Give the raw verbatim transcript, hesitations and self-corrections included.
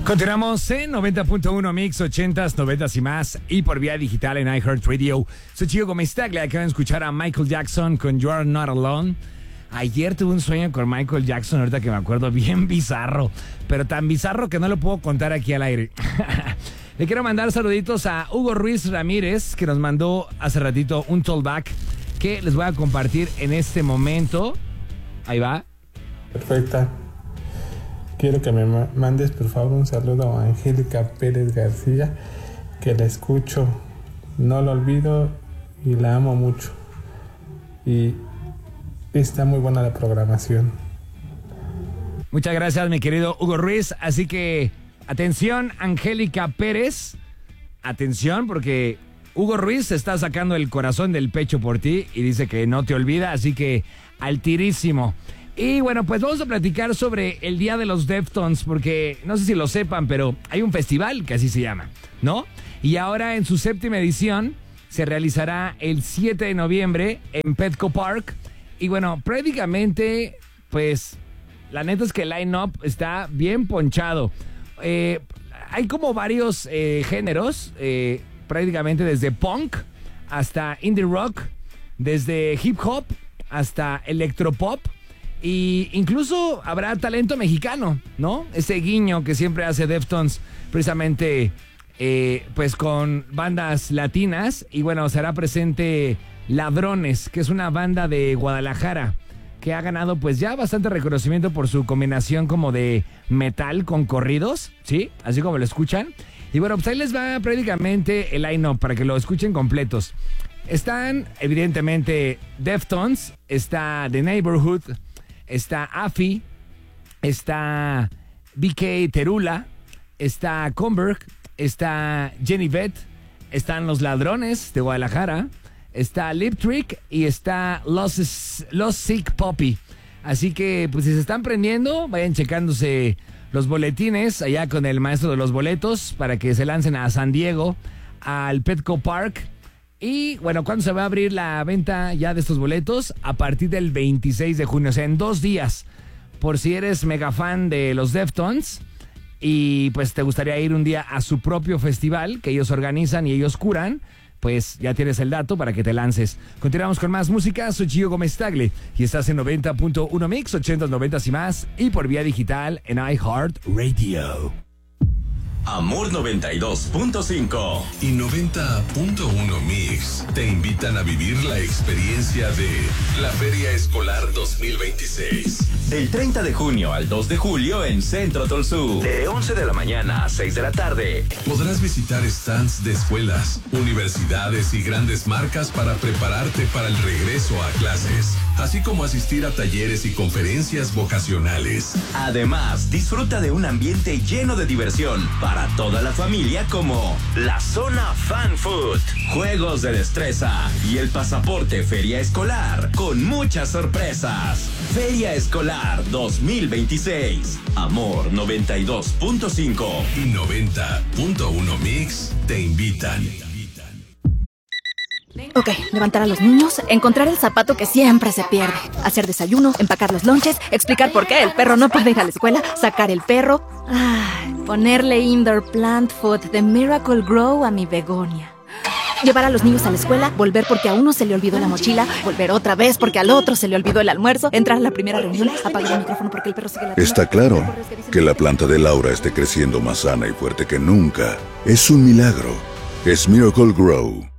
Continuamos en noventa punto uno Mix, ochentas, noventas y más, y por vía digital en iHeartRadio. Soy Chico Gomestaglia, acaban de escuchar a Michael Jackson con You Are Not Alone. Ayer tuve un sueño con Michael Jackson, ahorita que me acuerdo, bien bizarro, pero tan bizarro que no lo puedo contar aquí al aire. Le quiero mandar saluditos a Hugo Ruiz Ramírez, que nos mandó hace ratito un tollback que les voy a compartir en este momento. Ahí va. Perfecta. Quiero que me mandes por favor un saludo a Angélica Pérez García, que la escucho, no la olvido y la amo mucho. Y está muy buena la programación. Muchas gracias, mi querido Hugo Ruiz. Así que, atención, Angélica Pérez. Atención, porque Hugo Ruiz está sacando el corazón del pecho por ti y dice que no te olvida, así que al tirísimo. Y bueno, pues vamos a platicar sobre el Día de los Deftones, porque no sé si lo sepan, pero hay un festival que así se llama, ¿no? Y ahora en su séptima edición se realizará el siete de noviembre en Petco Park. Y bueno, prácticamente, pues, la neta es que el line-up está bien ponchado. Eh, hay como varios eh, géneros, eh, prácticamente desde punk hasta indie rock, desde hip hop hasta electropop. Y incluso habrá talento mexicano, ¿no? Ese guiño que siempre hace Deftones, precisamente, eh, pues con bandas latinas. Y bueno, será presente Ladrones, que es una banda de Guadalajara, que ha ganado pues ya bastante reconocimiento por su combinación como de metal con corridos, ¿sí? Así como lo escuchan. Y bueno, pues ahí les va prácticamente el line-up para que lo escuchen completos. Están, evidentemente, Deftones, está The Neighborhood, está Afi, está B K Terula, está Comberg, está Jenny Beth, están Los Ladrones de Guadalajara, está Lip Trick y está Los, Los Sick Poppy. Así que, pues si se están prendiendo, vayan checándose los boletines allá con el maestro de los boletos para que se lancen a San Diego, al Petco Park. Y bueno, ¿cuándo se va a abrir la venta ya de estos boletos? A partir del veintiséis de junio, o sea, en dos días. Por si eres mega fan de los Deftones y pues te gustaría ir un día a su propio festival que ellos organizan y ellos curan, pues ya tienes el dato para que te lances. Continuamos con más música. Soy Gio Gomestaglia y estás en noventa punto uno Mix, ochentas, noventas y más, y por vía digital en iHeartRadio. Amor noventa y dos punto cinco y noventa punto uno Mix te invitan a vivir la experiencia de la Feria Escolar dos mil veintiséis. Del treinta de junio al dos de julio en Centro Tolsú. De once de la mañana a seis de la tarde. Podrás visitar stands de escuelas, universidades y grandes marcas para prepararte para el regreso a clases, así como asistir a talleres y conferencias vocacionales. Además, disfruta de un ambiente lleno de diversión para para toda la familia, como la zona Fan Food, juegos de destreza y el pasaporte Feria Escolar con muchas sorpresas. Feria Escolar dos mil veintiséis. Amor noventa y dos punto cinco y noventa punto uno Mix te invitan. Ok, levantar a los niños, encontrar el zapato que siempre se pierde, hacer desayuno, empacar los lonches, explicar por qué el perro no puede ir a la escuela, sacar el perro, ay, ponerle indoor plant food de Miracle Grow a mi begonia. Llevar a los niños a la escuela, volver porque a uno se le olvidó la mochila, volver otra vez porque al otro se le olvidó el almuerzo, entrar a la primera reunión, apagar el micrófono porque el perro sigue ladrando. Está claro que la planta de Laura esté creciendo más sana y fuerte que nunca. Es un milagro. Es Miracle Grow.